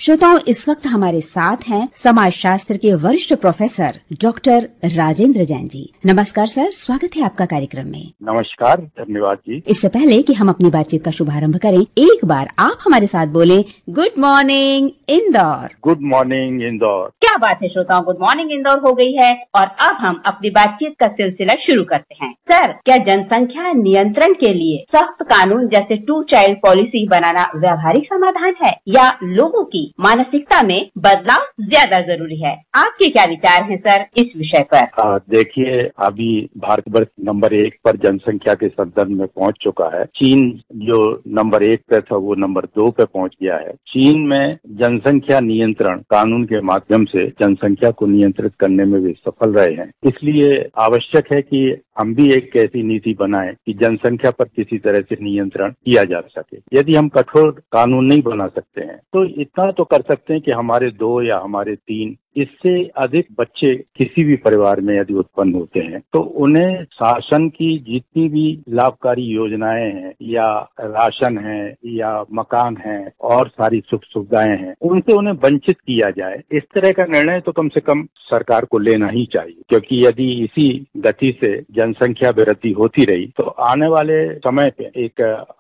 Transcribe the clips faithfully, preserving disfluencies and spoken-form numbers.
श्रोताओं, इस वक्त हमारे साथ हैं समाज शास्त्र के वरिष्ठ प्रोफेसर डॉक्टर राजेंद्र जैन जी। नमस्कार सर, स्वागत है आपका कार्यक्रम में। नमस्कार, धन्यवाद जी। इससे पहले कि हम अपनी बातचीत का शुभारंभ करें, एक बार आप हमारे साथ बोले good morning Indore. Good morning Indore. क्या बात है श्रोताओं, गुड मॉर्निंग इंदौर हो गई है और अब हम अपनी बातचीत का सिलसिला शुरू करते हैं। सर, क्या जनसंख्या नियंत्रण के लिए सख्त कानून जैसे टू चाइल्ड पॉलिसी बनाना व्यावहारिक समाधान है या लोगों की मानसिकता में बदलाव ज्यादा जरूरी है? आपके क्या विचार हैं सर इस विषय पर? देखिए, अभी भारतवर्ष नंबर एक पर जनसंख्या के संदर्भ में पहुंच चुका है। चीन जो नंबर एक पे था वो नंबर दो पे पहुंच गया है। चीन में जनसंख्या नियंत्रण कानून के माध्यम से जनसंख्या को नियंत्रित करने में वे सफल रहे हैं। इसलिए आवश्यक है कि हम भी एक ऐसी नीति बनाएं कि जनसंख्या पर किसी तरह से नियंत्रण किया जा सके। यदि हम कठोर कानून नहीं बना सकते हैं तो इतना तो कर सकते हैं कि हमारे दो या हमारे तीन इससे अधिक बच्चे किसी भी परिवार में यदि उत्पन्न होते हैं तो उन्हें शासन की जितनी भी लाभकारी योजनाएं हैं या राशन है या मकान है और सारी सुख सुविधाएं हैं उनसे उन्हें वंचित किया जाए। इस तरह का निर्णय तो कम से कम सरकार को लेना ही चाहिए, क्योंकि यदि इसी गति से जनसंख्या वृद्धि होती रही तो आने वाले समय पे एक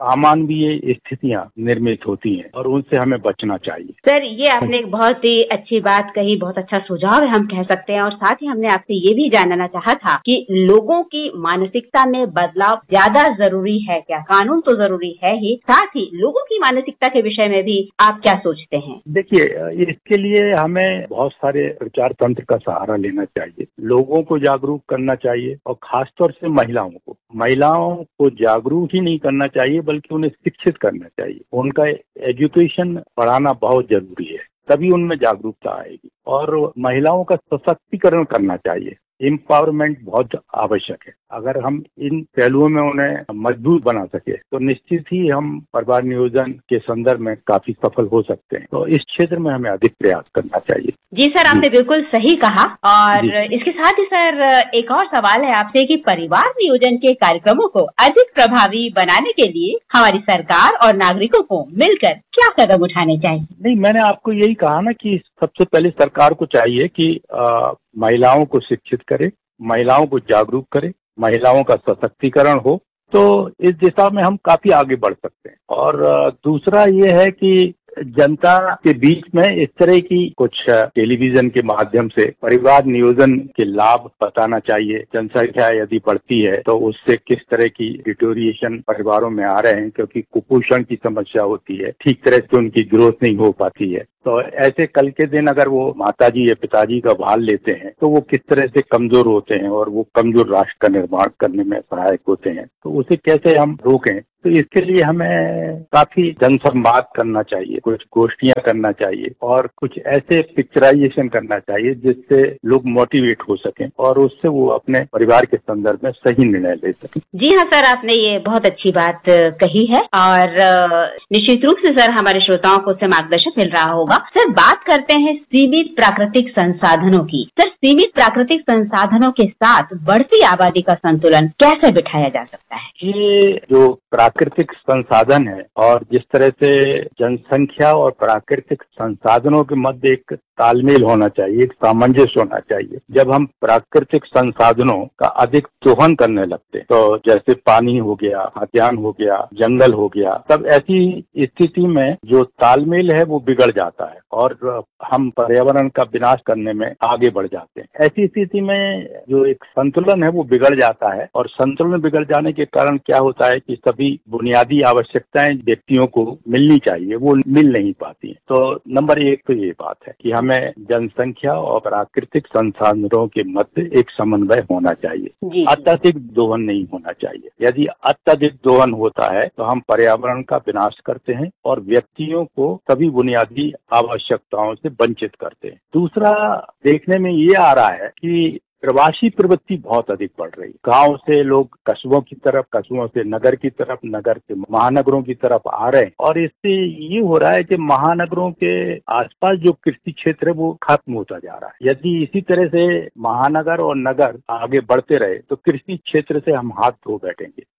अमानवीय स्थितियां निर्मित होती हैं और उनसे हमें बचना चाहिए। सर, ये आपने एक बहुत ही अच्छी बात कही, बहुत अच्छा सुझाव है हम कह सकते हैं। और साथ ही हमने आपसे ये भी जानना चाहा था कि लोगों की मानसिकता में बदलाव ज्यादा जरूरी है क्या? कानून तो जरूरी है ही, साथ ही लोगों की मानसिकता के विषय में भी आप क्या सोचते हैं? देखिए, इसके लिए हमें बहुत सारे प्रचार तंत्र का सहारा लेना चाहिए। लोगों को जागरूक करना चाहिए और खासतौर से महिलाओं को महिलाओं को जागरूक ही नहीं करना चाहिए बल्कि उन्हें शिक्षित करना चाहिए। उनका एजुकेशन बढ़ाना बहुत जरूरी है, तभी उनमें जागरूकता आएगी। और महिलाओं का सशक्तिकरण करना चाहिए, एम्पावरमेंट बहुत आवश्यक है। अगर हम इन पहलुओं में उन्हें मजबूत बना सके तो निश्चित ही हम परिवार नियोजन के संदर्भ में काफी सफल हो सकते हैं। तो इस क्षेत्र में हमें अधिक प्रयास करना चाहिए। जी सर, आपने बिल्कुल सही कहा। और इसके साथ ही सर एक और सवाल है आपसे कि परिवार नियोजन के कार्यक्रमों को अधिक प्रभावी बनाने के लिए हमारी सरकार और नागरिकों को मिलकर क्या कदम उठाने चाहिए? नहीं, मैंने आपको यही कहा ना कि सबसे पहले सरकार को चाहिए कि आ, महिलाओं को शिक्षित करे, महिलाओं को जागरूक करे, महिलाओं का सशक्तिकरण हो, तो इस दिशा में हम काफी आगे बढ़ सकते हैं। और दूसरा ये है कि जनता के बीच में इस तरह की कुछ टेलीविजन के माध्यम से परिवार नियोजन के लाभ बताना चाहिए। जनसंख्या यदि बढ़ती है तो उससे किस तरह की डिटोरिएशन परिवारों में आ रहे हैं, क्योंकि कुपोषण की समस्या होती है, ठीक तरह से उनकी ग्रोथ नहीं हो पाती है। तो ऐसे कल के दिन अगर वो माताजी या पिताजी का भार लेते हैं तो वो किस तरह से कमजोर होते हैं और वो कमजोर राष्ट्र का निर्माण करने में सहायक होते हैं। तो उसे कैसे हम रोकें, तो इसके लिए हमें काफी जनसंवाद करना चाहिए, कुछ गोष्ठियां करना चाहिए और कुछ ऐसे पिक्चराइजेशन करना चाहिए जिससे लोग मोटिवेट हो सकें और उससे वो अपने परिवार के संदर्भ में सही निर्णय ले सकें। जी हाँ सर, आपने ये बहुत अच्छी बात कही है और निश्चित रूप से सर हमारे श्रोताओं को उससे मार्गदर्शन मिल रहा होगा। सर, बात करते हैं सीमित प्राकृतिक संसाधनों की। सर, सीमित प्राकृतिक संसाधनों के साथ बढ़ती आबादी का संतुलन कैसे बिठाया जा सकता है? ये जो प्राकृतिक संसाधन है और जिस तरह से जनसंख्या और प्राकृतिक संसाधनों के मध्य एक तालमेल होना चाहिए, एक सामंजस्य होना चाहिए। जब हम प्राकृतिक संसाधनों का अधिक दोहन करने लगते हैं, तो जैसे पानी हो गया, खाद्यान्न हो गया, जंगल हो गया, तब ऐसी स्थिति में जो तालमेल है वो बिगड़ जाता है और हम पर्यावरण का विनाश करने में आगे बढ़ जाते हैं। ऐसी स्थिति में जो एक संतुलन है वो बिगड़ जाता है और संतुलन बिगड़ जाने के कारण क्या होता है कि सभी बुनियादी आवश्यकताएं व्यक्तियों को मिलनी चाहिए, वो मिल नहीं पाती हैं। तो नंबर एक तो ये बात है कि हमें जनसंख्या और प्राकृतिक संसाधनों के मध्य एक समन्वय होना चाहिए, अत्यधिक दोहन नहीं होना चाहिए। यदि अत्यधिक दोहन होता है तो हम पर्यावरण का विनाश करते हैं और व्यक्तियों को सभी बुनियादी आवश्यकताओं से वंचित करते हैं। दूसरा, देखने में ये आ रहा है कि प्रवासी प्रवृत्ति बहुत अधिक बढ़ रही है। गांव से लोग कस्बों की तरफ, कस्बों से नगर की तरफ, नगर से महानगरों की तरफ आ रहे हैं और इससे ये हो रहा है कि महानगरों के आसपास जो कृषि क्षेत्र है वो खत्म होता जा रहा है। यदि इसी तरह से महानगर और नगर आगे बढ़ते रहे तो कृषि क्षेत्र से हम हाथ धो बैठेंगे।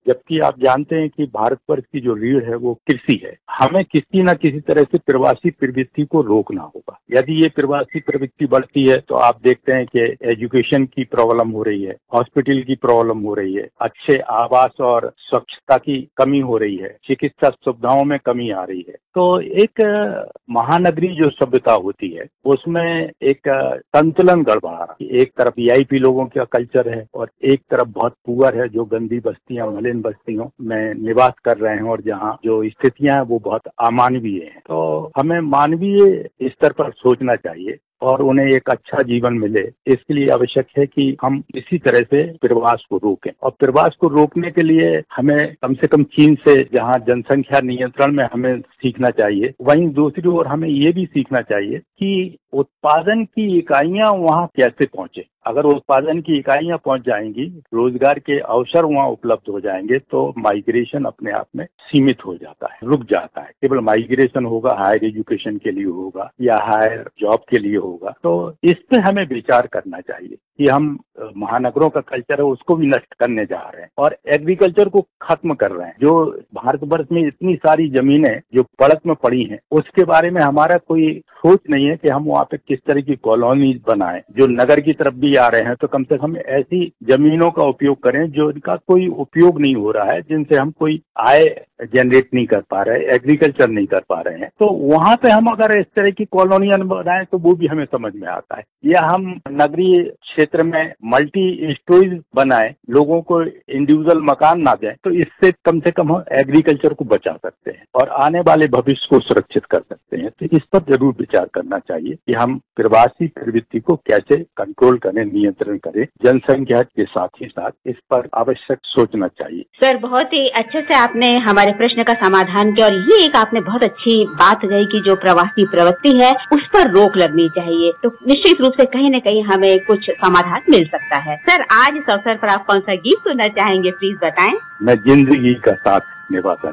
जबकि आप जानते हैं कि भारतवर्ष की जो रीढ़ है वो कृषि है। हमें किसी न किसी तरह से प्रवासी प्रवृत्ति को रोकना होगा। यदि ये प्रवासी प्रवृत्ति बढ़ती है तो आप देखते हैं कि एजुकेशन की प्रॉब्लम हो रही है, हॉस्पिटल की प्रॉब्लम हो रही है, अच्छे आवास और स्वच्छता की कमी हो रही है, चिकित्सा सुविधाओं में कमी आ रही है। तो एक महानगरी जो सभ्यता होती है उसमें एक संतुलन गड़बड़ा रहा है। एक तरफ वीआईपी लोगों का कल्चर है और एक तरफ बहुत पुअर है जो गंदी बस्तियां, मलिन बस्तियों में निवास कर रहे हैं और जहाँ जो स्थितियां हैं वो बहुत अमानवीय हैं। तो हमें मानवीय स्तर पर सोचना चाहिए और उन्हें एक अच्छा जीवन मिले। इसके लिए आवश्यक है कि हम इसी तरह से प्रवास को रोकें और प्रवास को रोकने के लिए हमें कम से कम चीन से जहां जनसंख्या नियंत्रण में हमें सीखना चाहिए, वहीं दूसरी ओर हमें ये भी सीखना चाहिए कि उत्पादन की इकाइयां वहां कैसे पहुंचे। अगर उत्पादन की इकाइयां पहुंच जाएंगी, रोजगार के अवसर वहां उपलब्ध हो जाएंगे तो माइग्रेशन अपने आप में सीमित हो जाता है, रुक जाता है। केवल माइग्रेशन होगा हायर एजुकेशन के लिए होगा या हायर जॉब के लिए होगा। तो इस पे हमें विचार करना चाहिए कि हम महानगरों का कल्चर है उसको भी नष्ट करने जा रहे हैं और एग्रीकल्चर को खत्म कर रहे हैं। जो भारतवर्ष में इतनी सारी जमीनें जो पड़क में पड़ी हैं उसके बारे में हमारा कोई सोच नहीं है कि हम वहाँ पे किस तरह की कॉलोनी बनाएं। जो नगर की तरफ भी आ रहे हैं तो कम से कम ऐसी जमीनों का उपयोग करें जो इनका कोई उपयोग नहीं हो रहा है, जिनसे हम कोई आय जनरेट नहीं कर पा रहे, एग्रीकल्चर नहीं कर पा रहे हैं। तो वहाँ पे हम अगर इस तरह की कॉलोनियां बनाएं तो वो भी हमें समझ में आता है। या हम नगरीय क्षेत्र में मल्टी स्टोरीज बनाएं, लोगों को इंडिविजुअल मकान ना दें, तो इससे कम से कम हम एग्रीकल्चर को बचा सकते हैं और आने वाले भविष्य को सुरक्षित कर सकते हैं। तो इस पर जरूर विचार करना चाहिए कि हम प्रवासी प्रवृत्ति को कैसे कंट्रोल करें, नियंत्रण करें। जनसंख्या के साथ ही साथ इस पर आवश्यक सोचना चाहिए। सर, बहुत ही अच्छे से आपने हमारे प्रश्न का समाधान किया और ये एक आपने बहुत अच्छी बात कही कि जो प्रवासी प्रवृत्ति है उस पर रोक लगनी चाहिए। तो निश्चित रूप से कहीं न कहीं हमें कुछ समाधान मिल सकता है। सर, आज इस अवसर पर आप कौन सा गीत सुनना चाहेंगे, प्लीज बताएं। मैं जिंदगी का साथ निभाता